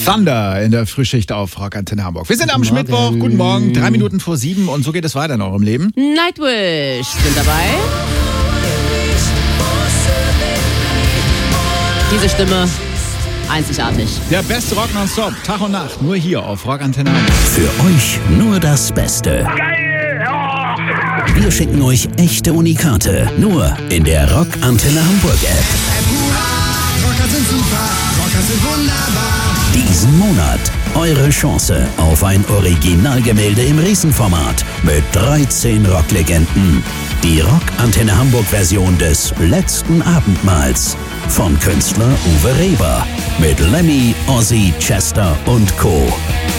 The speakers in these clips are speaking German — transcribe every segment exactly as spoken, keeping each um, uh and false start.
Thunder in der Frühschicht auf Rock Antenne Hamburg. Wir sind am Mittwoch. Guten Morgen. Drei Minuten vor sieben und so geht es weiter in eurem Leben. Nightwish sind dabei. Diese Stimme, einzigartig. Der beste Rock nonstop, Tag und Nacht, nur hier auf Rock Antenne Hamburg. Für euch nur das Beste. Geil! Oh. Wir schicken euch echte Unikate, nur in der Rock Antenne Hamburg App. Rocker sind super, Rocker sind wunderbar. Diesen Monat eure Chance auf ein Originalgemälde im Riesenformat mit dreizehn Rocklegenden. Die Rock Antenne Hamburg Version des letzten Abendmahls von Künstler Uwe Reber mit Lemmy, Ozzy, Chester und Co.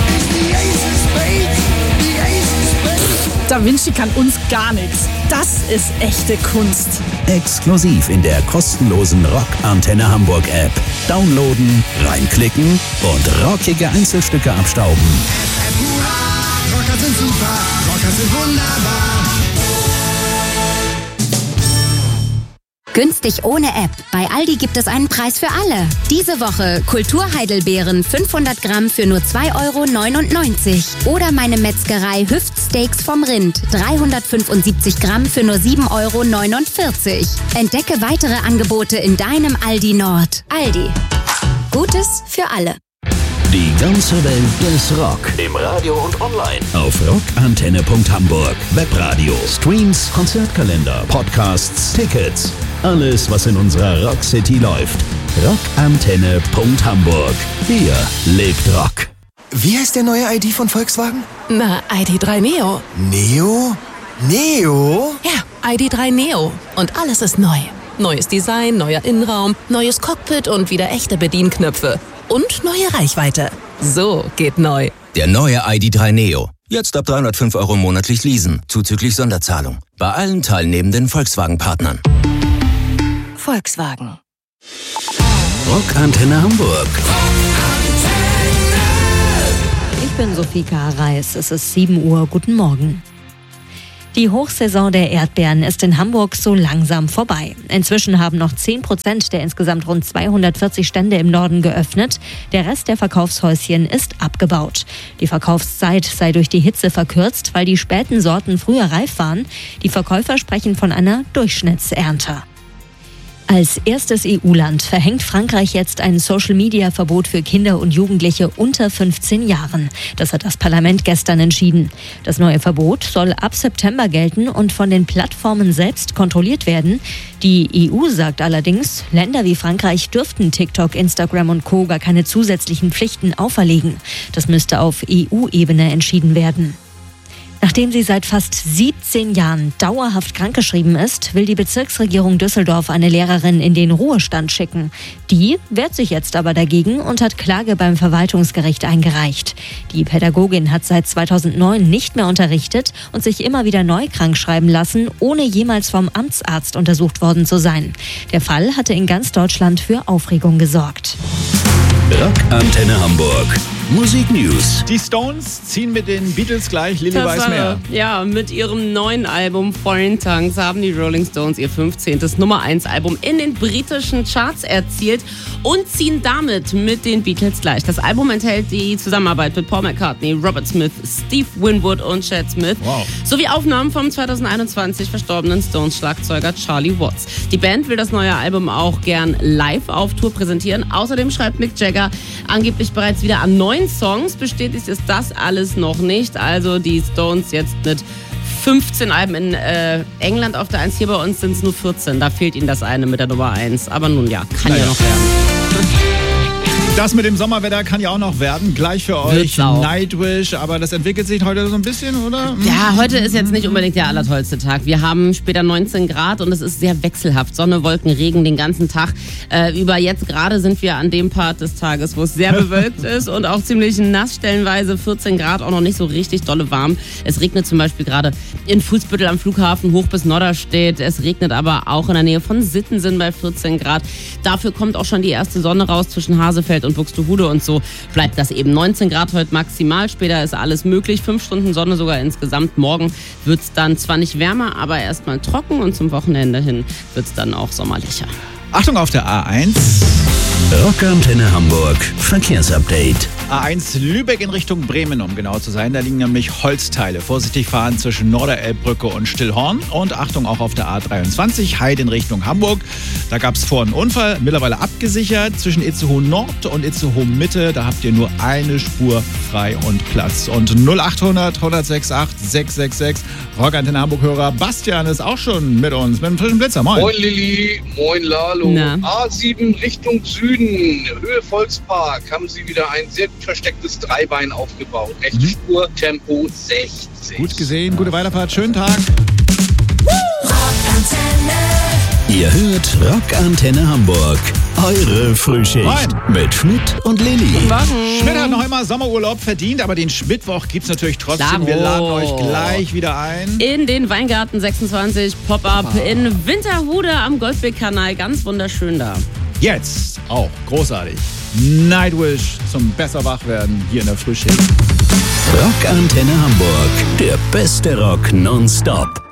Da Vinci kann uns gar nichts. Das ist echte Kunst. Exklusiv in der kostenlosen Rock Antenne Hamburg App. Downloaden, reinklicken und rockige Einzelstücke abstauben. Rocker sind super, Rocker sind wunderbar. Günstig ohne App. Bei Aldi gibt es einen Preis für alle. Diese Woche Kulturheidelbeeren fünfhundert Gramm für nur zwei Euro neunundneunzig. Oder meine Metzgerei Hüftsteaks vom Rind dreihundertfünfundsiebzig Gramm für nur sieben Euro neunundvierzig. Entdecke weitere Angebote in deinem Aldi Nord. Aldi. Gutes für alle. Die ganze Welt des Rock. Im Radio und online. Auf rockantenne punkt hamburg. Webradio, Streams, Konzertkalender, Podcasts, Tickets. Alles, was in unserer Rock City läuft. rockantenne punkt hamburg. Hier lebt Rock. Wie heißt der neue I D von Volkswagen? Na, I D drei Neo. Neo? Neo? Ja, I D drei Neo. Und alles ist neu. Neues Design, neuer Innenraum, neues Cockpit und wieder echte Bedienknöpfe. Und neue Reichweite. So geht neu. Der neue I D drei Neo. Jetzt ab dreihundertfünf Euro monatlich leasen, zuzüglich Sonderzahlung. Bei allen teilnehmenden Volkswagen-Partnern. Volkswagen. Rock Antenne Hamburg. Ich bin Sophika Reis. Es ist sieben Uhr. Guten Morgen. Die Hochsaison der Erdbeeren ist in Hamburg so langsam vorbei. Inzwischen haben noch zehn Prozent der insgesamt rund zweihundertvierzig Stände im Norden geöffnet. Der Rest der Verkaufshäuschen ist abgebaut. Die Verkaufszeit sei durch die Hitze verkürzt, weil die späten Sorten früher reif waren. Die Verkäufer sprechen von einer Durchschnittsernte. Als erstes E U-Land verhängt Frankreich jetzt ein Social-Media-Verbot für Kinder und Jugendliche unter fünfzehn Jahren. Das hat das Parlament gestern entschieden. Das neue Verbot soll ab September gelten und von den Plattformen selbst kontrolliert werden. Die E U sagt allerdings, Länder wie Frankreich dürften TikTok, Instagram und Co. gar keine zusätzlichen Pflichten auferlegen. Das müsste auf E U-Ebene entschieden werden. Nachdem sie seit fast siebzehn Jahren dauerhaft krankgeschrieben ist, will die Bezirksregierung Düsseldorf eine Lehrerin in den Ruhestand schicken. Die wehrt sich jetzt aber dagegen und hat Klage beim Verwaltungsgericht eingereicht. Die Pädagogin hat seit zweitausendneun nicht mehr unterrichtet und sich immer wieder neu krankschreiben lassen, ohne jemals vom Amtsarzt untersucht worden zu sein. Der Fall hatte in ganz Deutschland für Aufregung gesorgt. Rock Antenne Hamburg. Musik News. Die Stones ziehen mit den Beatles gleich. Lilly weiß mehr. Ja, mit ihrem neuen Album Foreign Tongues haben die Rolling Stones ihr fünfzehntes Nummer eins Album in den britischen Charts erzielt und ziehen damit mit den Beatles gleich. Das Album enthält die Zusammenarbeit mit Paul McCartney, Robert Smith, Steve Winwood und Chad Smith. Wow. Sowie Aufnahmen vom zweitausendeinundzwanzig verstorbenen Stones-Schlagzeuger Charlie Watts. Die Band will das neue Album auch gern live auf Tour präsentieren. Außerdem schreibt Mick Jagger angeblich bereits wieder an neuen Songs. Bestätigt ist das alles noch nicht. Also die Stones jetzt mit fünfzehn Alben in äh, England auf der eins. Hier bei uns sind es nur vierzehn. Da fehlt ihnen das eine mit der Nummer eins. Aber nun ja, kann naja. ja noch werden. Das mit dem Sommerwetter kann ja auch noch werden. Gleich für euch Nightwish. Aber das entwickelt sich heute so ein bisschen, oder? Ja, heute ist jetzt nicht unbedingt der allertollste Tag. Wir haben später neunzehn Grad und es ist sehr wechselhaft. Sonne, Wolken, Regen den ganzen Tag. Äh, über jetzt gerade sind wir an dem Part des Tages, wo es sehr bewölkt ist und auch ziemlich nass, stellenweise vierzehn Grad, auch noch nicht so richtig dolle warm. Es regnet zum Beispiel gerade in Fuhlsbüttel am Flughafen hoch bis Norderstedt. Es regnet aber auch in der Nähe von Sittensen bei vierzehn Grad. Dafür kommt auch schon die erste Sonne raus zwischen Hasefeld und Buxtehude und so bleibt das eben. neunzehn Grad heute maximal, später ist alles möglich. Fünf Stunden Sonne sogar insgesamt. Morgen wird es dann zwar nicht wärmer, aber erstmal trocken und zum Wochenende hin wird es dann auch sommerlicher. Achtung auf der A eins. Rockantenne Hamburg Verkehrsupdate. A eins Lübeck in Richtung Bremen, um genau zu sein. Da liegen nämlich Holzteile. Vorsichtig fahren zwischen Norderelbbrücke und Stillhorn. Und Achtung auch auf der A dreiundzwanzig, Heid in Richtung Hamburg. Da gab es vorhin einen Unfall, mittlerweile abgesichert. Zwischen Itzehoe Nord und Itzehoe Mitte, da habt ihr nur eine Spur frei und Platz. Und null achthundert, hundertsechs acht, sechs sechs sechs. Rockantenne Hamburg-Hörer Bastian ist auch schon mit uns, mit einem frischen Blitzer. Moin. Moin Lilly, moin Lalo. Na. A sieben Richtung Süden, Höhe Volkspark, haben sie wieder ein sehr gut verstecktes Dreibein aufgebaut. Rechte Spur, Tempo sechzig. Gut gesehen, gute Weiterfahrt, schönen Tag. Ihr hört Rockantenne Hamburg. Eure Frühschicht. Moin. Mit Schmidt und Lilly. Schmidt hat noch einmal Sommerurlaub verdient, aber den Schmidtwoch gibt es natürlich trotzdem. Klaro. Wir laden euch gleich wieder ein. In den Weingarten sechsundzwanzig Pop-Up in Winterhude am Goldbeck-Kanal. Ganz wunderschön da. Jetzt auch großartig. Nightwish zum besser wach werden hier in der Frühschicht. Rockantenne Hamburg. Der beste Rock nonstop.